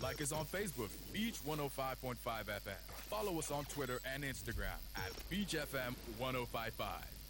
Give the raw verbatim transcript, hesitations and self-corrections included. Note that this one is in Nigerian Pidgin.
Like us on Facebook, Beach one oh five point five F M. Follow us on Twitter and Instagram at Beach F M ten fifty-five.